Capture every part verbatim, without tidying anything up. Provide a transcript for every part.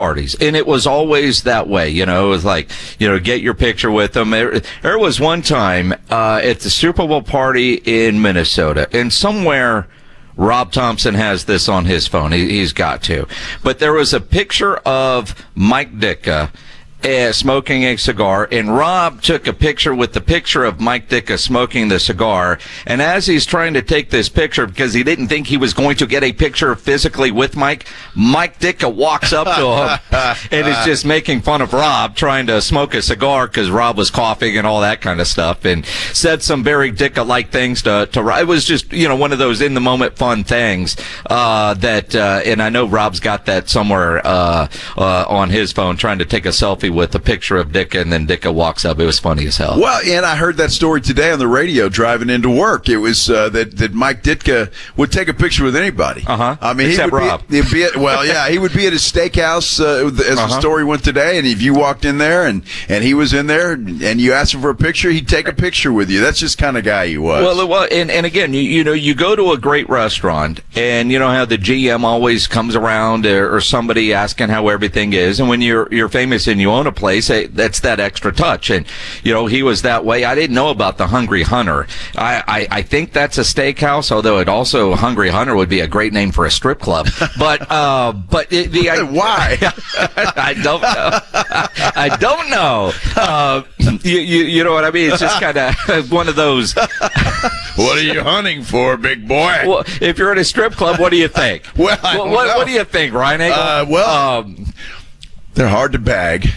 parties, and it was always that way. You know, it was like, you know, get your picture with them. There, there was one time uh, at the Super Bowl party in Minnesota, and somewhere Rob Thompson has this on his phone. He, he's got to. But there was a picture of Mike Ditka Uh, smoking a cigar, and Rob took a picture with the picture of Mike Ditka smoking the cigar, and as he's trying to take this picture, because he didn't think he was going to get a picture physically with Mike, Mike Ditka walks up to him and is just making fun of Rob trying to smoke a cigar because Rob was coughing and all that kind of stuff, and said some very Ditka-like things to, to Rob. It was just, you know, one of those in-the-moment fun things uh, that, uh, and I know Rob's got that somewhere uh, uh, on his phone, trying to take a selfie with a picture of Ditka, and then Ditka walks up. It was funny as hell. Well, and I heard that story today on the radio driving into work. It was uh, that, that Mike Ditka would take a picture with anybody. Uh-huh. I mean, Except he would Rob. Be, he'd be at, well, yeah, he would be at his steakhouse uh, as uh-huh. the story went today, and if you walked in there and, and he was in there and you asked him for a picture, he'd take a picture with you. That's just the kind of guy he was. Well, well and, and again, you, you know, you go to a great restaurant, and you know how the G M always comes around, or, or somebody asking how everything is, and when you're you're famous and you own a place, that's that extra touch. And you know, he was that way. I didn't know about the Hungry Hunter. I, I, I think that's a steakhouse, although it also, Hungry Hunter would be a great name for a strip club. But uh, but it, the I, why? I don't know. I don't know. Uh, you, you you know what I mean? It's just kind of one of those. What are you hunting for, big boy? Well, if you're at a strip club, what do you think? Well, I don't what, know. what do you think, Ryan Eagle? Uh, well, um, they're hard to bag.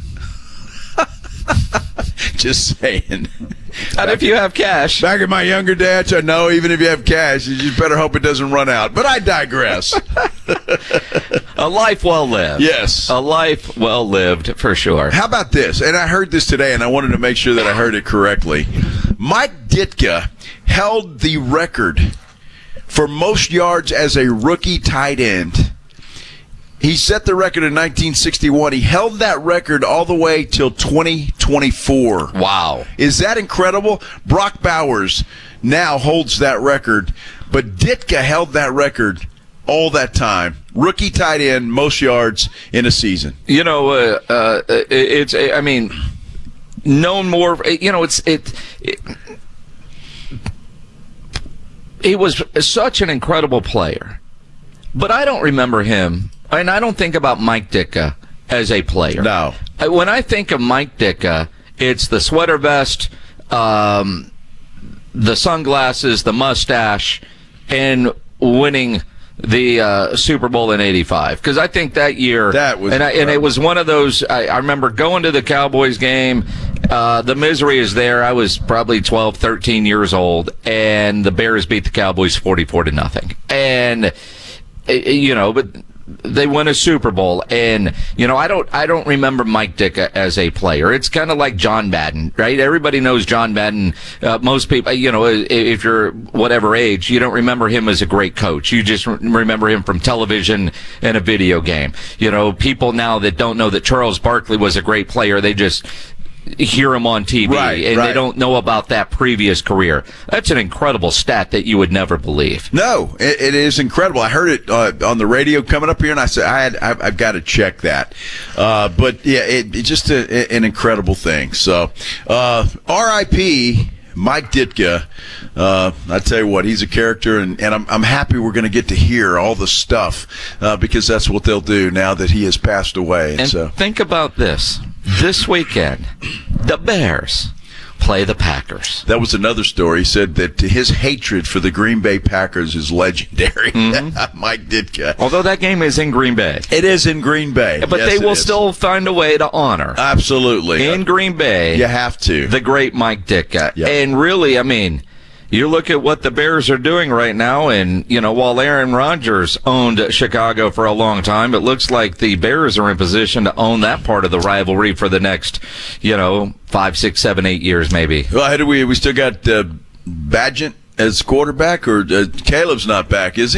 Just saying. And if you have cash. Back in my younger days, I know even if you have cash, you just better hope it doesn't run out. But I digress. A life well lived. Yes. A life well lived, for sure. How about this? And I heard this today, and I wanted to make sure that I heard it correctly. Mike Ditka held the record for most yards as a rookie tight end. He set the record in nineteen sixty-one. He held that record all the way till twenty twenty-four. Wow. Is that incredible? Brock Bowers now holds that record, but Ditka held that record all that time. Rookie tight end, most yards in a season. You know, uh, uh, it's, I mean, known more, you know, it's, it, it he was such an incredible player, but I don't remember him. And I don't think about Mike Ditka as a player. No. When I think of Mike Ditka, it's the sweater vest, um, the sunglasses, the mustache, and winning the uh, Super Bowl in eighty-five. Because I think that year, that was and, I, and it was one of those, I, I remember going to the Cowboys game. Uh, the misery is there. I was probably twelve, thirteen years old, and the Bears beat the Cowboys forty-four to nothing. And, you know, but they win a Super Bowl, and you know, I don't, I don't remember Mike Ditka as a player. It's kind of like John Madden, right? Everybody knows John Madden. Uh, most people, you know, if you're whatever age, you don't remember him as a great coach. You just remember him from television and a video game. You know, people now that don't know that Charles Barkley was a great player, they just hear him on T V, right, and right. they don't know about that previous career. That's an incredible stat that you would never believe. No, it, it is incredible. I heard it uh, on the radio coming up here, and I said, I had, I've, I've got to check that. Uh, but yeah, it, it's just a, an incredible thing. So, uh, R I P Mike Ditka. Uh, I tell you what, he's a character, and, and I'm, I'm happy we're going to get to hear all the stuff uh, because that's what they'll do now that he has passed away. And, and so, think about this. This weekend, the Bears play the Packers. That was another story. He said that his hatred for the Green Bay Packers is legendary. Mm-hmm. Mike Ditka. Although that game is in Green Bay. It is in Green Bay. But yes, they will is. still find a way to honor. Absolutely. In Green Bay. You have to. The great Mike Ditka. Yep. And really, I mean, you look at what the Bears are doing right now, and, you know, while Aaron Rodgers owned Chicago for a long time, it looks like the Bears are in position to own that part of the rivalry for the next, you know, five, six, seven, eight years maybe. Well, how do we, we still got uh, Badgett as quarterback, or uh, Caleb's not back, is he?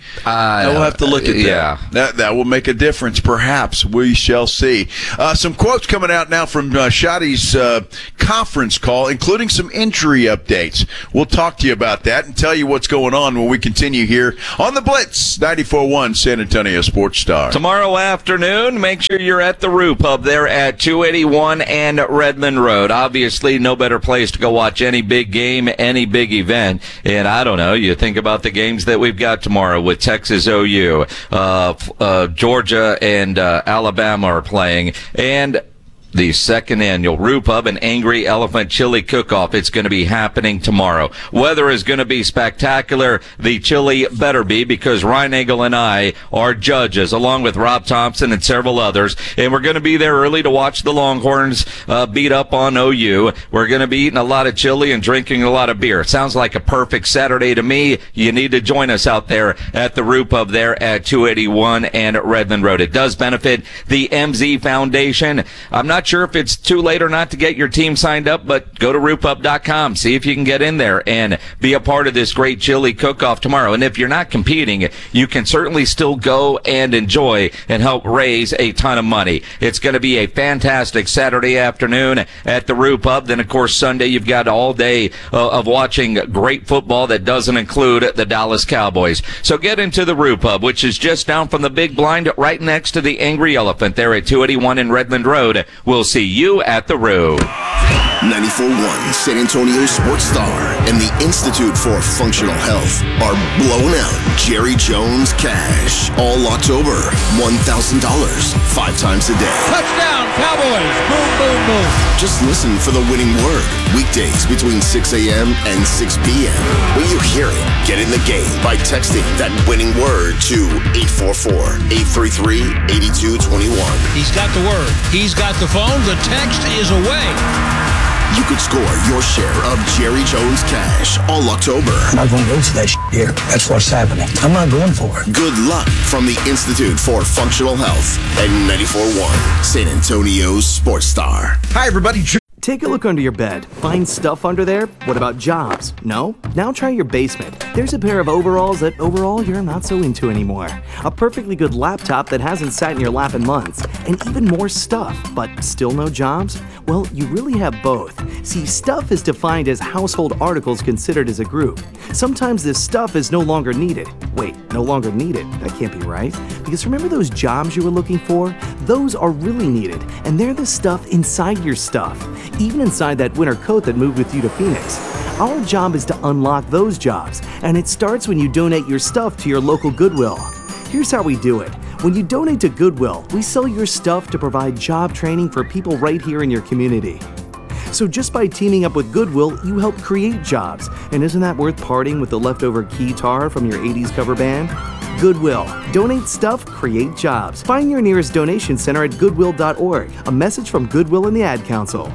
Uh, we'll have to look at that. Yeah. That that will make a difference, perhaps. We shall see. Uh, some quotes coming out now from uh, Shotty's uh, conference call, including some injury updates. We'll talk to you about that and tell you what's going on when we continue here on the Blitz, ninety-four point one San Antonio Sports Star. Tomorrow afternoon, make sure you're at the Roo Pub there at two eighty-one and Redmond Road. Obviously, no better place to go watch any big game, any big event. And I don't know, you think about the games that we've got tomorrow with Texas O U, uh, uh, Georgia and uh, Alabama are playing, and the second annual Roo Pub and Angry Elephant Chili Cook-Off. It's going to be happening tomorrow. Weather is going to be spectacular. The chili better be, because Ryan Nagel and I are judges, along with Rob Thompson and several others. And we're going to be there early to watch the Longhorns uh, beat up on O U. We're going to be eating a lot of chili and drinking a lot of beer. Sounds like a perfect Saturday to me. You need to join us out there at the Roo Pub there at two eighty-one and Redmond Road. It does benefit the M Z Foundation. I'm not sure if it's too late or not to get your team signed up, but go to roo pub dot com. See if you can get in there and be a part of this great chili cook-off tomorrow. And if you're not competing, you can certainly still go and enjoy and help raise a ton of money. It's going to be a fantastic Saturday afternoon at the Roo Pub. Then, of course, Sunday you've got all day uh, of watching great football that doesn't include the Dallas Cowboys. So get into the Roo Pub, which is just down from the big blind right next to the Angry Elephant there at two eighty-one in Redmond Road. We'll see you at the Roo. ninety-four point one San Antonio Sports Star and the Institute for Functional Health are blowing out Jerry Jones cash all October. one thousand dollars, five times a day. Touchdown, Cowboys! Boom, boom, boom. Just listen for the winning word. Weekdays between six a.m. and six p.m. When you hear it, get in the game by texting that winning word to eight four four, eight three three, eight two two one. He's got the word. He's got the phone. The text is away. You could score your share of Jerry Jones cash all October. I'm not going to go to that shit here. That's what's happening. I'm not going for it. Good luck from the Institute for Functional Health at ninety-four point one San Antonio's Sports Star. Hi, everybody. Take a look under your bed. Find stuff under there? What about jobs? No? Now try your basement. There's a pair of overalls that overall you're not so into anymore. A perfectly good laptop that hasn't sat in your lap in months. And even more stuff, but still no jobs? Well, you really have both. See, stuff is defined as household articles considered as a group. Sometimes this stuff is no longer needed. Wait, no longer needed? That can't be right. Because remember those jobs you were looking for? Those are really needed, and they're the stuff inside your stuff. Even inside that winter coat that moved with you to Phoenix. Our job is to unlock those jobs, and it starts when you donate your stuff to your local Goodwill. Here's how we do it. When you donate to Goodwill, we sell your stuff to provide job training for people right here in your community. So just by teaming up with Goodwill, you help create jobs. And isn't that worth parting with the leftover keytar from your eighties cover band? Goodwill. Donate stuff, create jobs. Find your nearest donation center at goodwill dot org. A message from Goodwill and the Ad Council.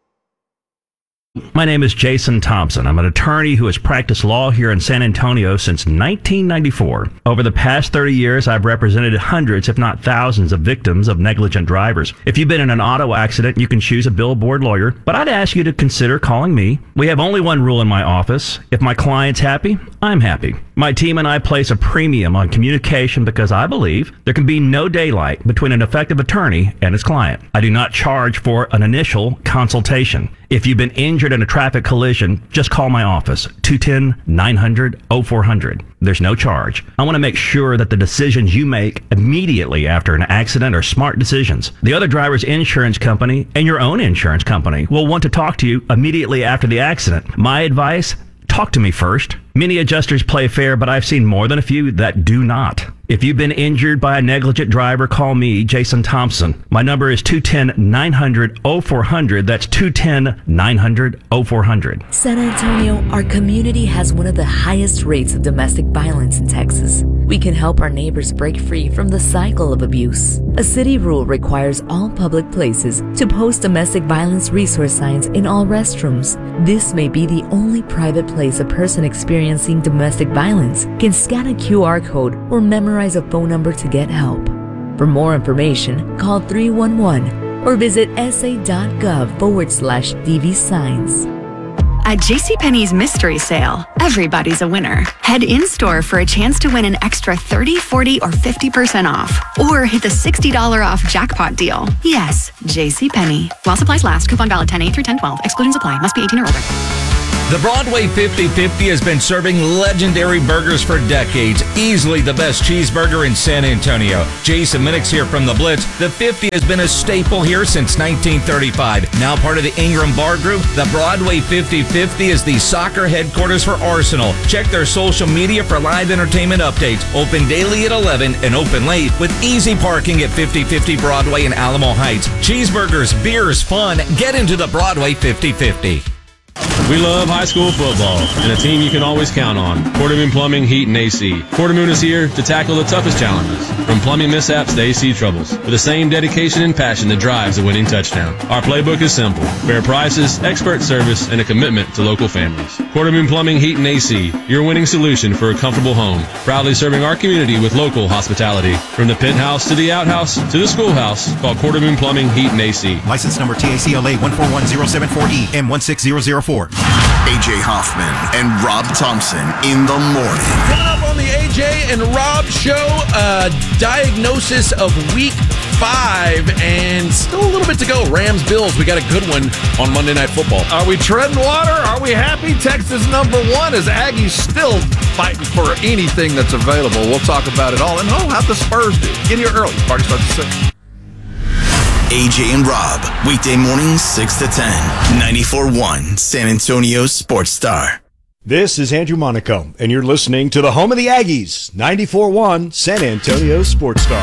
My name is Jason Thompson. I'm an attorney who has practiced law here in San Antonio since nineteen ninety-four. Over the past thirty years, I've represented hundreds, if not thousands, of victims of negligent drivers. If you've been in an auto accident, you can choose a billboard lawyer, but I'd ask you to consider calling me. We have only one rule in my office. If my client's happy, I'm happy. My team and I place a premium on communication because I believe there can be no daylight between an effective attorney and his client. I do not charge for an initial consultation. If you've been injured in a traffic collision, just call my office, two one zero, nine hundred, oh four hundred. There's no charge. I want to make sure that the decisions you make immediately after an accident are smart decisions. The other driver's insurance company and your own insurance company will want to talk to you immediately after the accident. My advice? Talk to me first. Many adjusters play fair, but I've seen more than a few that do not. If you've been injured by a negligent driver, call me, Jason Thompson. My number is two one zero, nine hundred, oh four hundred. That's two one zero, nine hundred, oh four hundred. San Antonio, our community has one of the highest rates of domestic violence in Texas. We can help our neighbors break free from the cycle of abuse. A city rule requires all public places to post domestic violence resource signs in all restrooms. This may be the only private place a person experiencing domestic violence can scan a Q R code or memorize a phone number to get help. For more information, call three one one or visit sa.gov forward slash DV signs. At JCPenney's Mystery Sale, everybody's a winner. Head in-store for a chance to win an extra thirty, forty, or fifty percent off. Or hit the sixty dollars off jackpot deal. Yes, JCPenney. While supplies last, coupon valid ten eight through ten twelve. Exclusions apply. Must be eighteen or older. The Broadway fifty fifty has been serving legendary burgers for decades. Easily the best cheeseburger in San Antonio. Jason Minix here from the Blitz. The fifty has been a staple here since nineteen thirty-five. Now part of the Ingram Bar Group, the Broadway fifty fifty is the soccer headquarters for Arsenal. Check their social media for live entertainment updates. Open daily at eleven and open late with easy parking at fifty fifty Broadway in Alamo Heights. Cheeseburgers, beers, fun. Get into the Broadway fifty fifty. We love high school football and a team you can always count on. Quartermoon Plumbing, Heat, and A C. Quartermoon is here to tackle the toughest challenges, from plumbing mishaps to A C troubles, with the same dedication and passion that drives a winning touchdown. Our playbook is simple: fair prices, expert service, and a commitment to local families. Quartermoon Plumbing, Heat, and A C, your winning solution for a comfortable home. Proudly serving our community with local hospitality. From the penthouse to the outhouse to the schoolhouse, call Quartermoon Plumbing, Heat, and A C. License number T A C L A one four one zero seven four E M one six zero zero four. A J Hoffman and Rob Thompson in the morning. Coming up on the A J and Rob show, uh, diagnosis of week five, and still a little bit to go. Rams Bills, we got a good one on Monday Night Football. Are we treading water? Are we happy? Texas number one is Aggies still fighting for anything that's available. We'll talk about it all, and oh, how the Spurs do. Get here early. Party starts at six. A J and Rob, weekday mornings six to ten, ninety-four point one San Antonio Sports Star. This is Andrew Monaco, and you're listening to the home of the Aggies, ninety-four point one San Antonio Sports Star.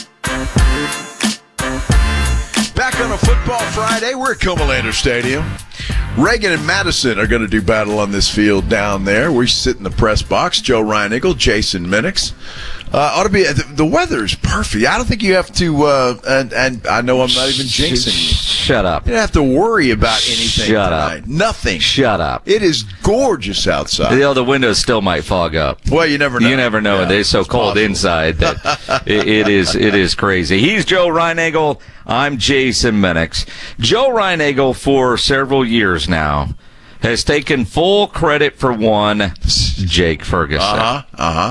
Back on a football Friday, we're at Comalander Stadium. Reagan and Madison are going to do battle on this field down there. We sit in the press box. Joe Reinigle, Jason Minix. Uh, ought to be the, the weather's perfect. I don't think you have to. Uh, and, and I know I'm not even jinxing you. Shut up. You don't have to worry about anything Shut tonight. up. Nothing. Shut up. It is gorgeous outside. You know, the windows still might fog up. Well, you never know. You never know. Yeah, They're so cold possible. inside that it, it is it is crazy. He's Joe Reinigle. I'm Jason Minix. Joe Reinigle, for several years now, has taken full credit for one Jake Ferguson. Uh-huh, uh-huh.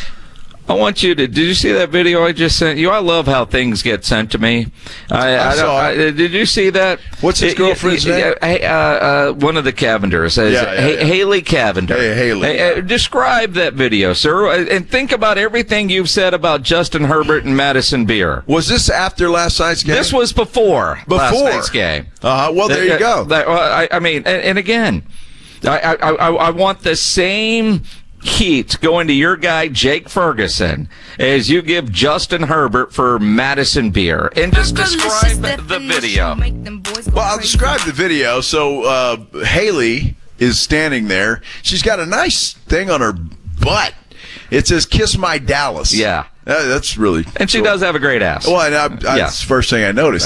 I want you to. Did you see that video I just sent you? I love how things get sent to me. I, I I saw I, it. Did you see that? What's his It- girlfriend's it- name? Uh, uh, one of the Cavenders. Uh, Yeah, yeah, Ha- yeah. Haley Cavender. Hey, Haley, Uh, uh, describe that video, sir, uh, and think about everything you've said about Justin Herbert and Madison Beer. Was this after last night's game? This was before, last Before. night's game. Uh-huh. Well, there you Uh, go. that- well, I, I mean, and, and again, I, I, I, I want the same heat going to your guy Jake Ferguson as you give Justin Herbert for Madison Beer, and just describe the video. Well, I'll describe the video. So uh, Haley is standing there. She's got a nice thing on her butt. It says "Kiss My Dallas." Yeah. Uh, that's really And she cool. does have a great ass. Well, and I, I, Yeah. that's the first thing I noticed.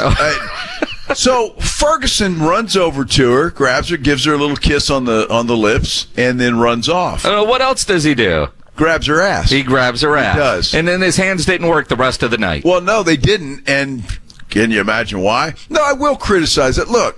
Uh, so Ferguson runs over to her, grabs her, gives her a little kiss on the on the lips, and then runs off. Uh, what else does he do? Grabs her ass. He grabs her ass. He does. And then his hands didn't work the rest of the night. Well, no, they didn't. And can you imagine why? No, I will criticize it. Look,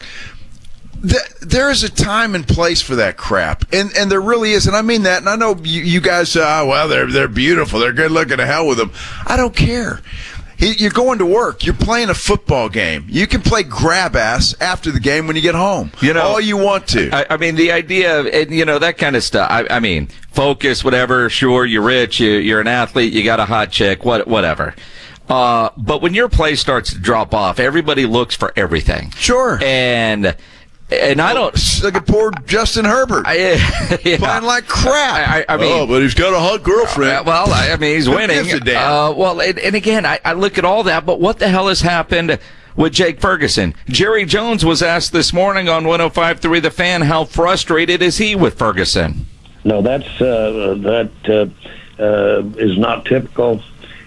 th- there is a time and place for that crap, and and there really is. And I mean that. And I know you, you guys say, oh, well, they're they're beautiful, they're good looking. To hell with them. I don't care. He, you're going to work. You're playing a football game. You can play grab ass after the game when you get home. You know, all you want to. I, I mean, the idea of, and, you know, that kind of stuff. I, I mean, focus, whatever. Sure, you're rich. You, you're an athlete. You got a hot chick. What, whatever. Uh, but when your play starts to drop off, everybody looks for everything. Sure. And. And I don't look at poor Justin Herbert I, yeah. playing like crap. I, I mean, oh, but he's got a hot girlfriend. Uh, well, I, I mean, he's Who winning. gives a damn? Uh, well, and, and again, I, I look at all that, but what the hell has happened with Jake Ferguson? Jerry Jones was asked this morning on one oh five point three The Fan, how frustrated is he with Ferguson? No, that's uh, that uh, uh, is not typical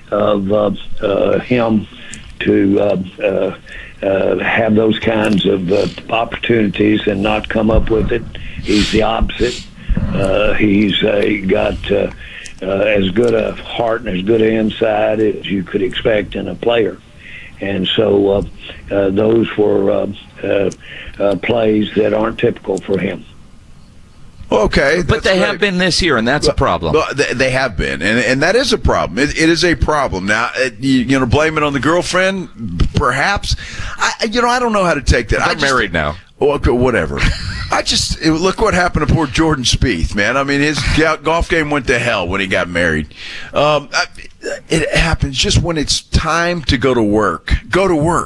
of uh, uh, him to uh, uh, uh, have those kinds of uh, opportunities and not come up with it. He's the opposite. Uh, he's uh, got uh, uh, as good a heart and as good an inside as you could expect in a player. And so uh, uh, those were uh, uh, uh, plays that aren't typical for him. Okay, but they have been this year, and that's a problem. Well, they, they have been, and and that is a problem. It, it is a problem. Now, it, you, you know, blame it on the girlfriend, perhaps. I, you know, I don't know how to take that. They're I just, married now. Well, okay, whatever. I just it, look what happened to poor Jordan Spieth, man. I mean, his golf game went to hell when he got married. Um, I, it happens just when it's time to go to work. Go to work.